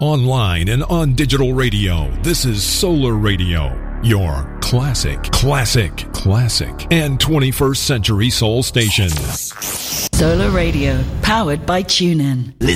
online and on digital radio. This is Solar Radio, your classic, and 21st century soul station. Solar Radio, powered by TuneIn.